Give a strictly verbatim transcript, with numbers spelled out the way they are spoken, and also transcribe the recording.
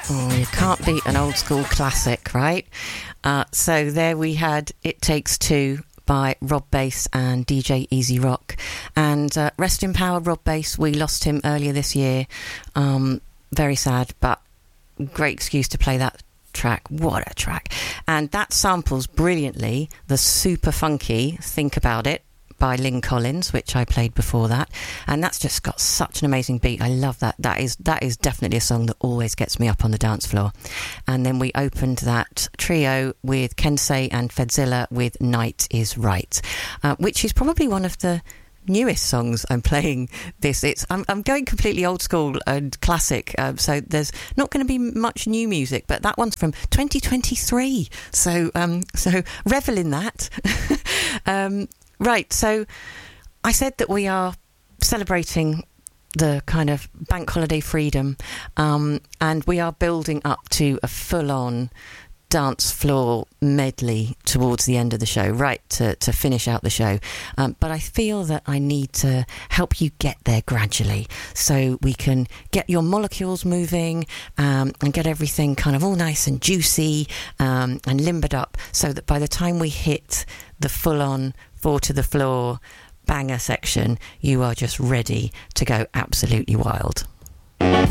Oh, you can't beat an old school classic, right? Uh, so there we had It Takes Two by Rob Bass and D J Easy Rock. And uh, rest in power, Rob Bass. We lost him earlier this year. Um, very sad, but great excuse to play that track. What a track. And that samples brilliantly the super funky Think About It by Lynn Collins, which I played before that, and that's just got such an amazing beat. I love that. That is that is definitely a song that always gets me up on the dance floor. And then we opened that trio with Kensei and Fedzilla with Night Is Right, uh, which is probably one of the newest songs I'm playing this. It's I'm, I'm going completely old school and classic, uh, so there's not going to be much new music, but that one's from twenty twenty-three, so um so revel in that. um Right, so I said that we are celebrating the kind of bank holiday freedom, um, and we are building up to a full-on dance floor medley towards the end of the show, right, to, to finish out the show. Um, but I feel that I need to help you get there gradually so we can get your molecules moving um, and get everything kind of all nice and juicy um, and limbered up so that by the time we hit the full-on four to the floor banger section, you are just ready to go absolutely wild.